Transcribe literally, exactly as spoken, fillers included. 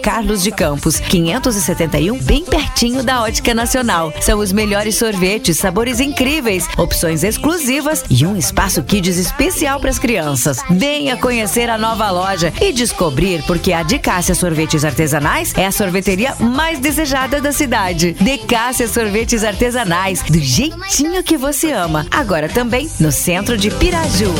Carlos de Campos, quinhentos e setenta e um, bem pertinho da Ótica Nacional. São os melhores sorvetes, sabores incríveis, opções exclusivas e um espaço kids especial para as crianças. Venha conhecer a nova loja e descobrir porque a De Cássia Sorvetes Artesanais é a sorveteria mais desejada da cidade. De Cássia Sorvetes Artesanais, do jeitinho que você ama. Agora também no centro de Piraju.